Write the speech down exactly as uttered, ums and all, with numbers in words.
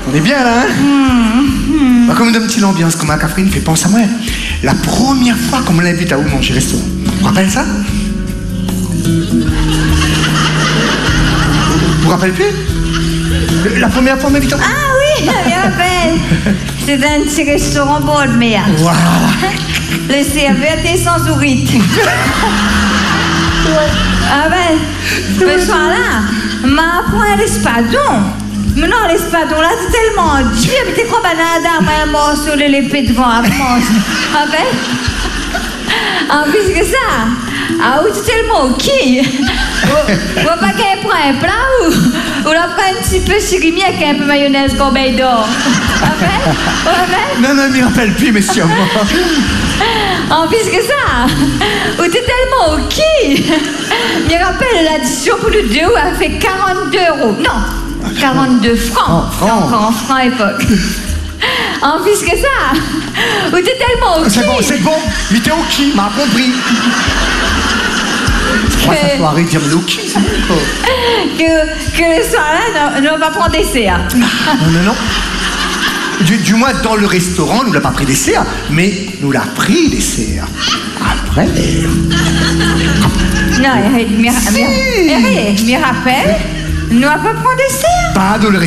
On est bien là, hein? Mmh, mmh. Bah, comme une petite ambiance, comme un café, fait penser à moi. La première fois qu'on me l'invite à où manger restaurant. Vous vous rappelez ça? Vous vous rappelez plus? La première fois qu'on m'invite à... Ah oui, je me rappelle. C'était un petit restaurant bord de mer. Voilà. Le serveur était sans sourire. Ah ben, ce soir-là, m'a appris l'espadon. Mais non, l'espadon là, c'est tellement dur. Mais t'es quoi, banana, un morceau de l'épée devant à manger. Ah ben, en plus que ça, ah oui, c'est tellement ok. On va pas qu'elle prend un plat ou on la prend un petit peu surimi avec un peu mayonnaise corbeille d'or. Ah ben, ah ben. Non, non, je m'y rappelle plus, messieurs. En plus que ça, ou t'es tellement ok. Je me rappelle l'addition pour le deux a fait quarante-deux euros. Non, quarante-deux francs. Oh, francs. Encore en francs à l'époque. En plus que ça, ou t'es tellement ok. C'est bon, c'est bon. Mais t'es ok, m'a compris. Moi, ça peut arrêter de dire le ok, c'est bon, quoi. Que, que le soir-là, on va prendre dessert. Non, non, non. Du, du moins, dans le restaurant, nous l'a pas pris dessert, mais nous l'a pris dessert. Après. Non, je me rappelle, nous va pas prendre dessert. Pas dans le